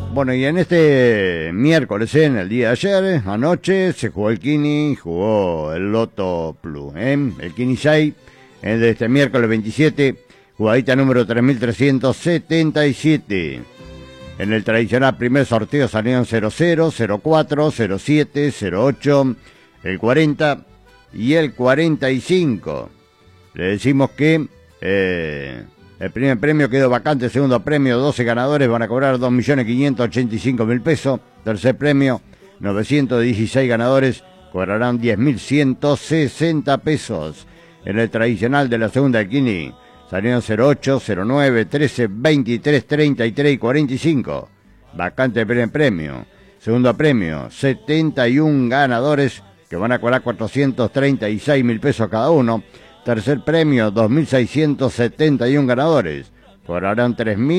Bueno, y en este miércoles, en el día de ayer, anoche, se jugó el Kini, jugó el Loto Plus, el Kini 6, de este miércoles 27, jugadita número 3377. En el tradicional primer sorteo salieron 00, 04, 07, 08, el 40 y el 45. Le decimos que el primer premio quedó vacante, segundo premio 12 ganadores van a cobrar 2.585.000 pesos, tercer premio 916 ganadores cobrarán 10.160 pesos. En el tradicional de la segunda del Kini salieron 08, 09, 13, 23, 33 y 45. Vacante el primer premio. Segundo premio, 71 ganadores que van a cobrar 436.000 pesos cada uno. Tercer premio, 2.671 ganadores. Cobrarán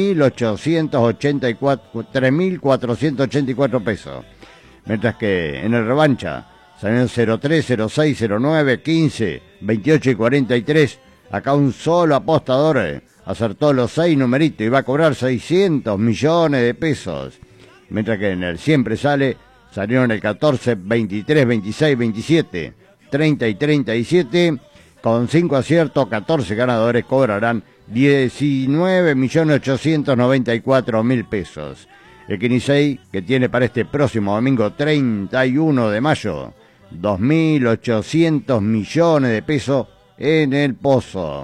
3.484 pesos. Mientras que en el revancha salieron 03, 06, 09, 15, 28 y 43. Acá un solo apostador acertó los 6 numeritos y va a cobrar 600 millones de pesos. Mientras que en el siempre salieron el 14, 23, 26, 27, 30 y 37. Con 5 aciertos, 14 ganadores cobrarán 19.894.000 pesos. El Kini 6, que tiene para este próximo domingo 31 de mayo, 2.800 millones de pesos en el pozo.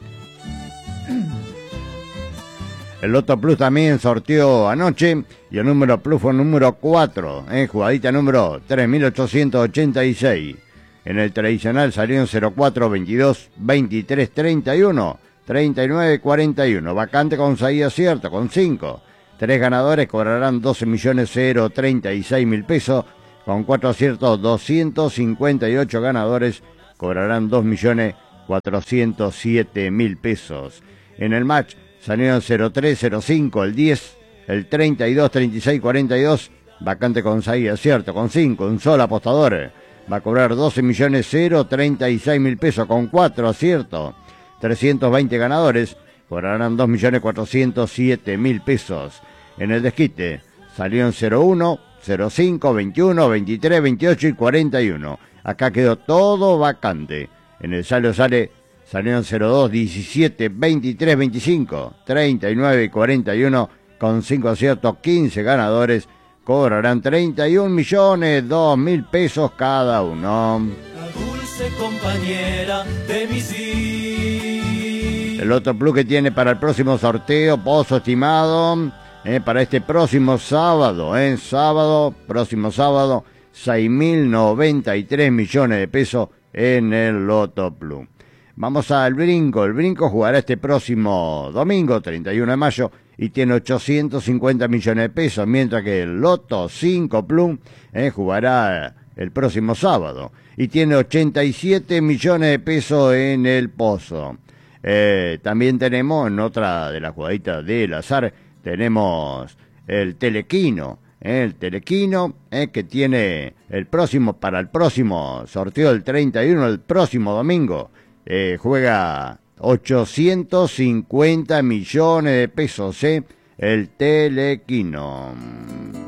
El Loto Plus también sorteó anoche y el número Plus fue el número 4, jugadita número 3.886. En el tradicional salieron 04, 22, 23, 31, 39, 41. Vacante con 6 aciertos, con 5. 3 ganadores cobrarán 12.036.000 pesos. Con 4 aciertos, 258 ganadores cobrarán 2.407.000 pesos. En el match salieron 03, 05, el 10, el 32, 36, 42. Vacante con 6 aciertos, con 5. Un solo apostador va a cobrar 12.036.000 pesos con 4 aciertos. 320 ganadores cobrarán 2.407.000 pesos. En el desquite salieron 01, 05, 21, 23, 28 y 41. Acá quedó todo vacante. En el salieron 02, 17, 23, 25, 39 y 41. Con 5 aciertos, 15 ganadores cobrarán 31.002.000 pesos cada uno. La dulce compañera de mi sí. El Loto Plus que tiene para el próximo sorteo, pozo estimado, para este próximo sábado, próximo sábado, 6.093 millones de pesos en el Loto Plus. Vamos al brinco. El brinco jugará este próximo domingo, 31 de mayo, y tiene 850 millones de pesos, mientras que el Loto 5 Plus jugará el próximo sábado y tiene 87 millones de pesos en el pozo. También tenemos, en otra de las jugaditas del azar, tenemos el Telequino. El Telequino que tiene para el próximo sorteo del 31, el próximo domingo, juega 850 millones de pesos, el Telequino.